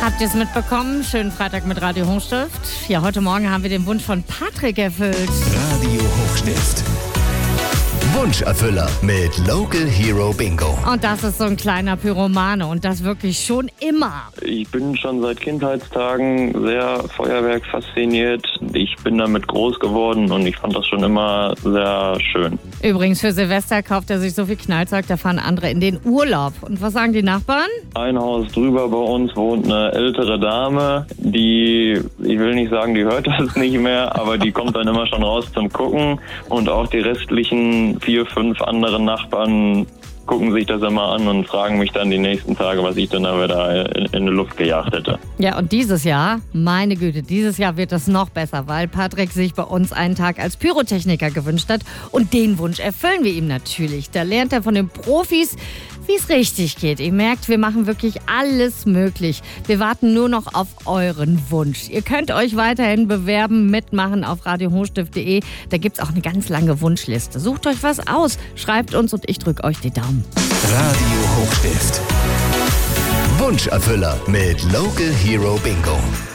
Habt ihr es mitbekommen? Schönen Freitag mit Radio Hochstift. Ja, heute Morgen haben wir den Wunsch von Patrick erfüllt. Radio Hochstift. Wunscherfüller mit Local Hero Bingo. Und das ist so ein kleiner Pyromane und das wirklich schon immer. Ich bin schon seit Kindheitstagen sehr Feuerwerk fasziniert. Ich bin damit groß geworden und ich fand das schon immer sehr schön. Übrigens, für Silvester kauft er sich so viel Knallzeug, da fahren andere in den Urlaub. Und was sagen die Nachbarn? Ein Haus drüber bei uns wohnt eine ältere Dame, die, ich will nicht sagen, die hört das nicht mehr, aber die kommt dann immer schon raus zum Gucken. Und auch die restlichen 4, 5 anderen Nachbarn gucken sich das immer an und fragen mich dann die nächsten Tage, was ich dann da wieder in die Luft gejagt hätte. Ja, und dieses Jahr, meine Güte, dieses Jahr wird es noch besser, weil Patrick sich bei uns einen Tag als Pyrotechniker gewünscht hat. Und den Wunsch erfüllen wir ihm natürlich. Da lernt er von den Profis, wie es richtig geht. Ihr merkt, wir machen wirklich alles möglich. Wir warten nur noch auf euren Wunsch. Ihr könnt euch weiterhin bewerben, mitmachen auf radiohochstift.de. Da gibt's auch eine ganz lange Wunschliste. Sucht euch was aus, schreibt uns und ich drücke euch die Daumen. Radio Hochstift. Wunscherfüller mit Local Hero Bingo.